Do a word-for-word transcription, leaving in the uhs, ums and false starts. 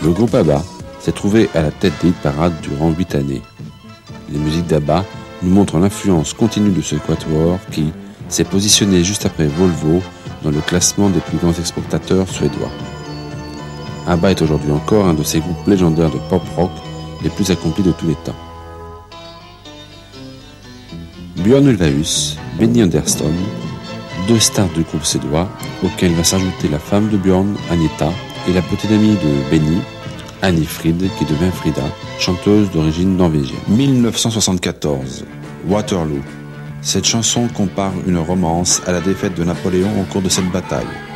Le groupe ABBA s'est trouvé à la tête des hit-parades durant huit années. Les musiques d'ABBA nous montrent l'influence continue de ce quatuor qui s'est positionné juste après Volvo dans le classement des plus grands exportateurs suédois. ABBA est aujourd'hui encore un de ces groupes légendaires de pop-rock les plus accomplis de tous les temps. Björn Ulvaeus, Benny Andersson, deux stars du groupe suédois, auxquels va s'ajouter la femme de Björn, Agneta, et la petite amie de Benny, Annie Frid, qui devient Frida, chanteuse d'origine norvégienne. dix-neuf cent soixante-quatorze, Waterloo. Cette chanson compare une romance à la défaite de Napoléon au cours de cette bataille.